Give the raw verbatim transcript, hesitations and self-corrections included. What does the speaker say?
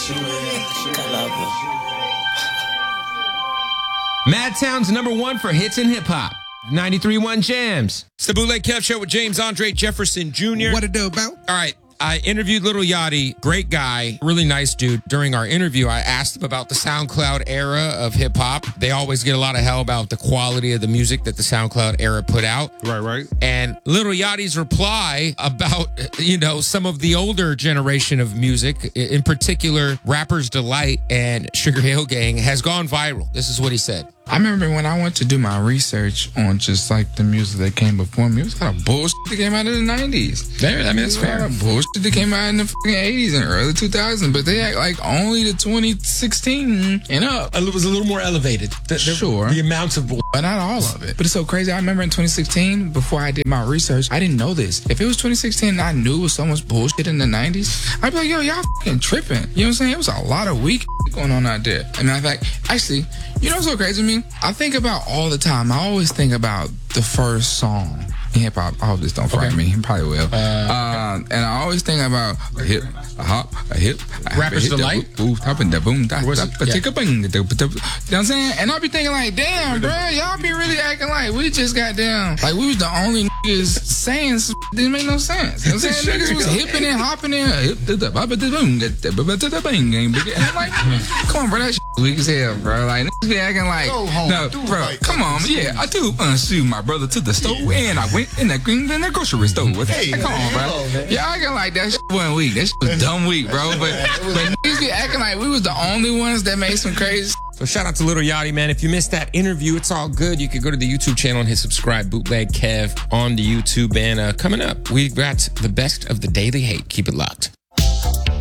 Madtown's number one for hits and hip hop. ninety-three point one Jams. It's the Bootleg Kev Show with James Andre Jefferson Junior What it do about? All right. I interviewed Little Yachty, great guy, really nice dude. During our interview, I asked him about the SoundCloud era of hip hop. They always get a lot of hell about the quality of the music that the SoundCloud era put out. Right, right. And Little Yachty's reply about, you know, some of the older generation of music, in particular, Rapper's Delight and Sugar Hill Gang, has gone viral. This is what he said. I remember when I went to do my research on just like the music that came before me, it was a lot of bullshit that came out in the nineties. There, I mean, it's fair. A lot of bullshit that came out in the fucking eighties and early two thousands, but they act like only the twenty sixteen and up. It was a little more elevated. The, the, Sure. The amounts of bull. But not all of it. But it's so crazy. I remember in twenty sixteen, before I did my research, I didn't know this. If it was twenty sixteen and I knew it was so much bullshit in the nineties, I'd be like, yo, y'all fucking tripping. You know what I'm saying? It was a lot of weak going on out there. As a matter of fact, actually, you know what's so crazy to me? I think about all the time. I always think about the first song in hip hop. I hope this don't frighten me. It probably will. Uh, uh, and I always think about a hip, a hop, a hip, a Rapper's hip, Delight? Boom, top and the boom, da, Was da, it? ba, Yeah. ticka, bing, da, ba, da, ba. You know what I'm saying? And I be thinking like, damn, bro, y'all be really acting like we just got down. Like we was the only niggas saying some didn't make no sense. You know what I'm saying? Niggas was hipping and hopping in. Hip, da, da, ba, ba, da, boom, da, da, ba, ba, da, da, bing, and I'm like, come on, bro, that shit weak as hell, bro. Like niggas be acting like, Go home, no, do bro, right. come on, yeah, I do unshoe my brother to the store, and I went in the green in the grocery store with Hey, it. Come on, bro. man. Y'all acting like that shit wasn't weak. That shit was dumb weak, bro. But but niggas be acting like we was the only ones that made some crazy. So shout out to Little Yachty, man. If you missed that interview, it's all good. You could go to the YouTube channel and hit subscribe, Bootleg Kev on the YouTube. And uh, coming up, we've got the best of the daily hate. Keep it locked.